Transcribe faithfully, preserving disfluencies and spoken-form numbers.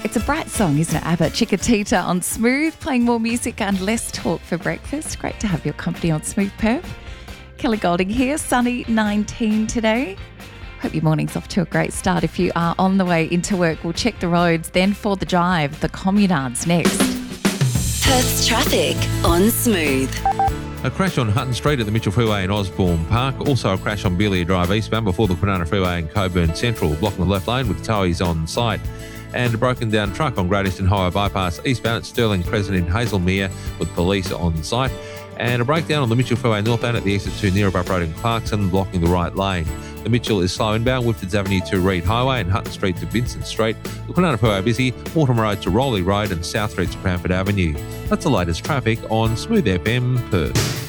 It's a bright song, isn't it, ABBA? Chiquitita on Smooth, playing more music and less talk for breakfast. Great to have your company on Smooth Perf. Kelly Golding here, sunny nineteen today. Hope your morning's off to a great start. If you are on the way into work, we'll check the roads. Then for the drive, the communards next. Perth's traffic on Smooth. A crash on Hutton Street at the Mitchell Freeway in Osborne Park. Also a crash on Belia Drive eastbound before the Kwinana Freeway in Coburn Central, blocking the left lane with towies on site. And a broken down truck on Great Eastern Highway Bypass eastbound at Stirling Crescent in Hazelmere with police on site. And a breakdown on the Mitchell Freeway northbound at the exit to Neerup Road in Clarkson, blocking the right lane. The Mitchell is slow inbound, Whitfords Avenue to Reed Highway and Hutton Street to Vincent Street. The Kwinana Freeway busy, Mortimer Road to Rowley Road and South Street to Cranford Avenue. That's the latest traffic on Smooth F M Perth.